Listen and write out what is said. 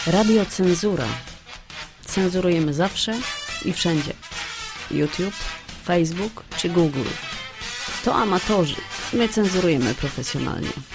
Radiocenzura. Cenzurujemy zawsze i wszędzie. YouTube, Facebook czy Google. To amatorzy. My cenzurujemy profesjonalnie.